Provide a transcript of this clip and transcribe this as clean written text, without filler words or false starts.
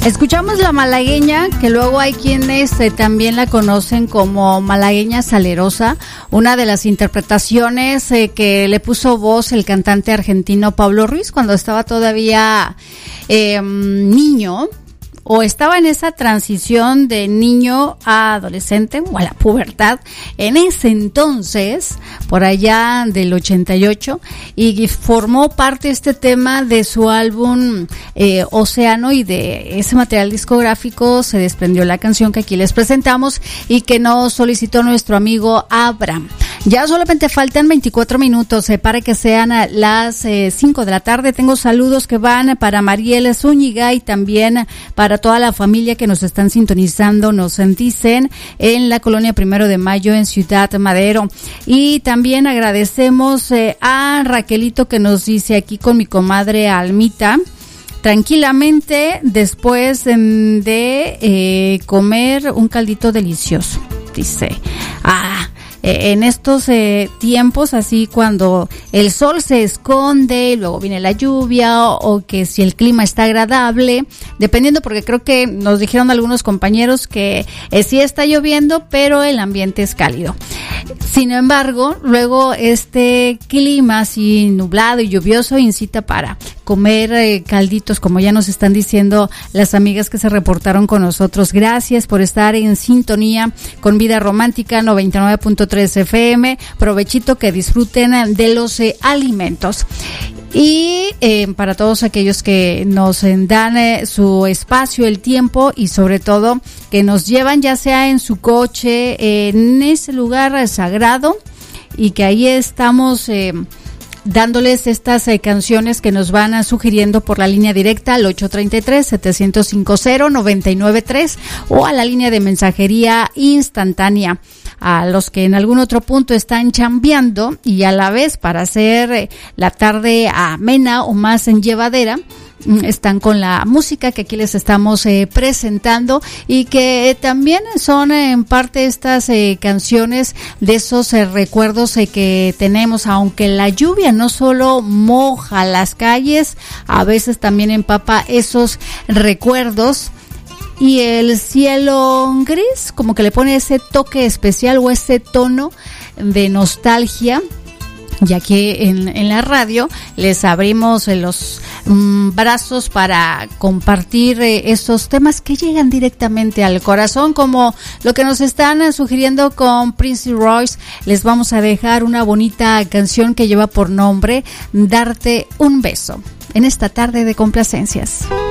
Escuchamos la malagueña, que luego hay quienes también la conocen como malagueña salerosa, una de las interpretaciones que le puso voz el cantante argentino Pablo Ruiz cuando estaba todavía niño, o estaba en esa transición de niño a adolescente o a la pubertad, en ese entonces, por allá del 88, y formó parte este tema de su álbum Océano, y de ese material discográfico se desprendió la canción que aquí les presentamos y que nos solicitó nuestro amigo Abraham. Ya solamente faltan 24 minutos para que sean las 5 de la tarde. Tengo saludos que van para Mariela Zúñiga y también para toda la familia que nos están sintonizando, nos dicen, en la colonia 1 de Mayo en Ciudad Madero. Y también agradecemos a Raquelito, que nos dice: aquí con mi comadre Almita, tranquilamente después de comer un caldito delicioso, dice. En estos tiempos, así cuando el sol se esconde y luego viene la lluvia, o que si el clima está agradable, dependiendo, porque creo que nos dijeron algunos compañeros que sí está lloviendo, pero el ambiente es cálido. Sin embargo, luego este clima así nublado y lluvioso incita para comer calditos, como ya nos están diciendo las amigas que se reportaron con nosotros. Gracias por estar en sintonía con Vida Romántica 99.3 FM. Provechito, que disfruten de los alimentos. Y para todos aquellos que nos dan su espacio, el tiempo, y sobre todo que nos llevan ya sea en su coche, en ese lugar sagrado, y que ahí estamos dándoles estas canciones que nos van sugiriendo por la línea directa al 833-705-0993 o a la línea de mensajería instantánea. A los que en algún otro punto están chambeando y a la vez, para hacer la tarde amena o más llevadera, están con la música que aquí les estamos presentando, y que también son en parte estas canciones de esos recuerdos que tenemos, aunque la lluvia no solo moja las calles, a veces también empapa esos recuerdos. Y el cielo gris como que le pone ese toque especial o ese tono de nostalgia. Y aquí en la radio les abrimos los brazos para compartir esos temas que llegan directamente al corazón, como lo que nos están sugiriendo con Prince Royce. Les vamos a dejar una bonita canción que lleva por nombre Darte un beso, en esta tarde de complacencias.